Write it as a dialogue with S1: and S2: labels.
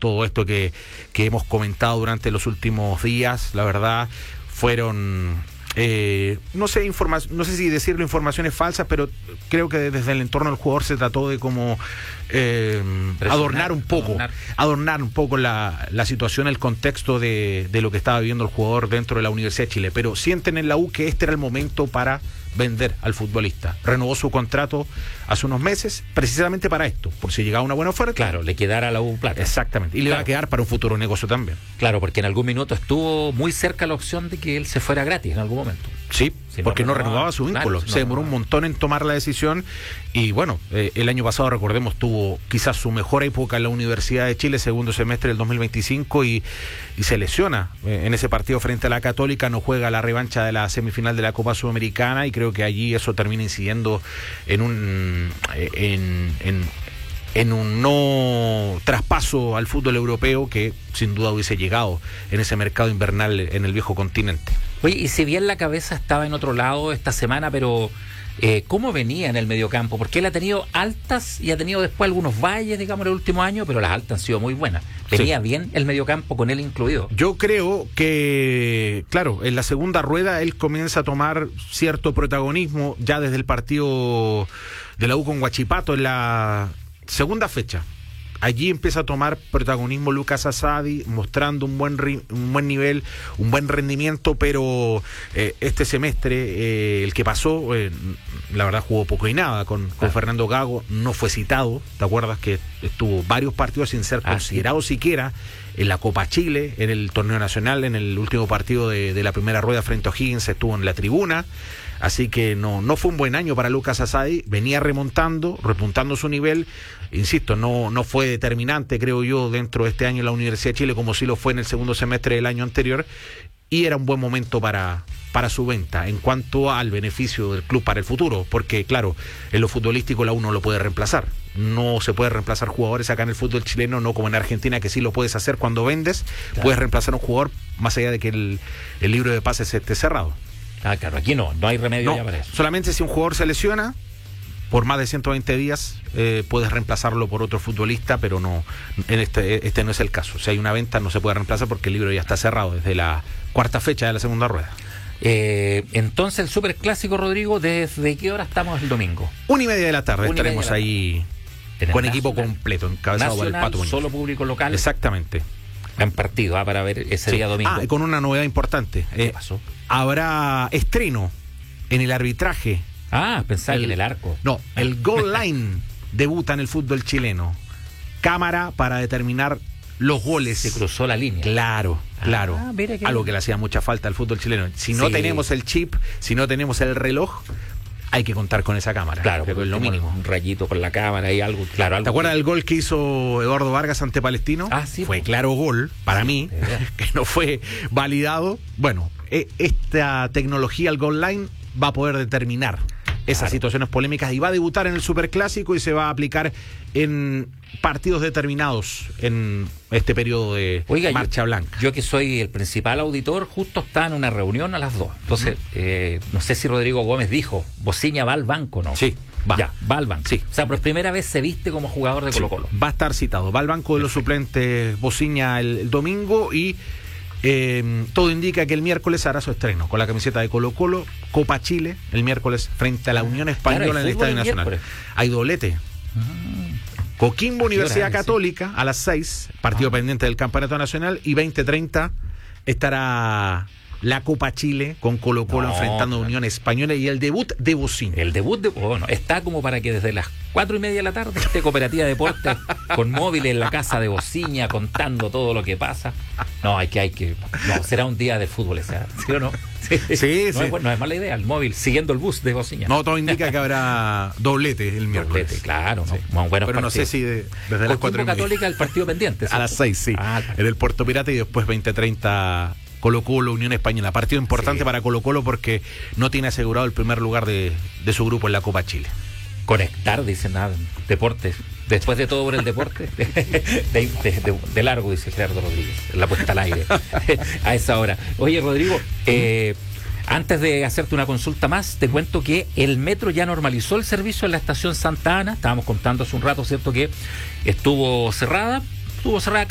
S1: todo esto que hemos comentado durante los últimos días. La verdad, fueron... no sé si decirlo informaciones falsas, pero creo que desde el entorno del jugador se trató de como adornar un poco la situación, el contexto de lo que estaba viviendo el jugador dentro de la Universidad de Chile. Pero sienten en la U que este era el momento para vender al futbolista. Renovó su contrato hace unos meses precisamente para esto, por si llegaba una buena oferta.
S2: Claro, le quedara a la U plata.
S1: Exactamente, y le va a quedar para un futuro negocio también.
S2: Claro, porque en algún minuto estuvo muy cerca la opción de que él se fuera gratis en algún momento.
S1: Sí, porque no renovaba su vínculo. Claro, se demoró un montón en tomar la decisión y bueno, el año pasado, recordemos, tuvo quizás su mejor época en la Universidad de Chile, segundo semestre del 2025 y se lesiona en ese partido frente a la Católica, no juega la revancha de la semifinal de la Copa Sudamericana y creo que allí eso termina incidiendo en un no traspaso al fútbol europeo que sin duda hubiese llegado en ese mercado invernal en el viejo continente.
S2: Oye, y si bien la cabeza estaba en otro lado esta semana, pero ¿cómo venía en el mediocampo? Porque él ha tenido altas y ha tenido después algunos valles, digamos, el último año, pero las altas han sido muy buenas. ¿Venía bien el mediocampo con él incluido?
S1: Yo creo que, claro, en la segunda rueda él comienza a tomar cierto protagonismo ya desde el partido de la U con Huachipato en la segunda fecha. Allí empieza a tomar protagonismo Lucas Asadi, mostrando un buen nivel, un buen rendimiento, pero este semestre, el que pasó, la verdad jugó poco y nada con Fernando Gago, no fue citado, ¿te acuerdas que estuvo varios partidos sin ser considerado siquiera en la Copa Chile, en el torneo nacional, en el último partido de la primera rueda frente a O'Higgins estuvo en la tribuna? Así que no fue un buen año para Lucas Asadi, venía repuntando su nivel, insisto, no fue determinante, creo yo, dentro de este año en la Universidad de Chile, como sí lo fue en el segundo semestre del año anterior, y era un buen momento para su venta, en cuanto al beneficio del club para el futuro, porque claro, en lo futbolístico la U no lo puede reemplazar, no se puede reemplazar jugadores acá en el fútbol chileno, no como en Argentina, que sí lo puedes hacer cuando vendes, puedes reemplazar a un jugador, más allá de que el libro de pases esté cerrado.
S2: Ah, claro, aquí no hay remedio ya para eso.
S1: Solamente si un jugador se lesiona, por más de 120 días, puedes reemplazarlo por otro futbolista, pero no, en este no es el caso. Si hay una venta, no se puede reemplazar porque el libro ya está cerrado desde la cuarta fecha de la segunda rueda.
S2: Entonces, el superclásico, Rodrigo, ¿desde qué hora estamos el domingo?
S1: 1:30 de la tarde estaremos ahí con equipo completo, encabezado por el Pato Muñoz.
S2: Solo público local.
S1: Exactamente.
S2: Gran partido para ver ese día domingo.
S1: Y con una novedad importante.
S2: ¿Qué pasó?
S1: Habrá estreno en el arbitraje.
S2: Pensaba que en el arco.
S1: No, el goal line debuta en el fútbol chileno. Cámara para determinar los goles.
S2: Se cruzó la línea.
S1: Claro. Algo que le hacía mucha falta al fútbol chileno. Si no tenemos el chip, si no tenemos el reloj, hay que contar con esa cámara.
S2: Claro, porque es lo mínimo. Un rayito con la cámara y algo. Claro, algo.
S1: ¿Te acuerdas del gol que hizo Eduardo Vargas ante Palestino?
S2: Sí.
S1: Fue claro gol, para mí, que no fue validado. Bueno, esta tecnología, el goal line, va a poder determinar esas situaciones polémicas y va a debutar en el Superclásico y se va a aplicar en partidos determinados en este periodo de marcha blanca.
S2: Yo que soy el principal auditor, justo está en una reunión a las 2. Entonces, no sé si Rodrigo Gómez dijo, Bociña va al banco, ¿no?
S1: Sí.
S2: Va al banco.
S1: Sí.
S2: O sea, por primera vez se viste como jugador de Colo-Colo.
S1: Va a estar citado. Va al banco de los suplentes Bociña el domingo y todo indica que el miércoles hará su estreno con la camiseta de Colo-Colo, Copa Chile, el miércoles frente a la Unión Española en el Estadio Nacional. Miércoles. Hay doblete. Coquimbo Universidad Católica a las 6, partido pendiente del Campeonato Nacional, y 20:30 estará la Copa Chile con Colo-Colo enfrentando a Unión Española y el debut de Bociña.
S2: Está como para que desde las 4:30 de la tarde esté Cooperativa Deportes con móviles en la casa de Bociña contando todo lo que pasa. Será un día de fútbol ese, ¿sí o no?
S1: Sí.
S2: No es mala idea, el móvil siguiendo el bus de Bociña.
S1: No, todo indica que habrá doblete el miércoles.
S2: Doblete, claro.
S1: Sí.
S2: Pero
S1: partidos. No sé si desde las 4:30.
S2: Católica el partido pendiente.
S1: A las 6, sí. En el Puerto Pirata y después 20:30 Colo-Colo, Unión Española. Partido importante para Colo-Colo porque no tiene asegurado el primer lugar de su grupo en la Copa Chile.
S2: Conectar, dicen deportes. Después de todo por el deporte, de largo, dice Gerardo Rodríguez, la puesta al aire, a esa hora. Oye, Rodrigo, antes de hacerte una consulta más, te cuento que el metro ya normalizó el servicio en la estación Santa Ana. Estábamos contando hace un rato, ¿cierto?, que estuvo cerrada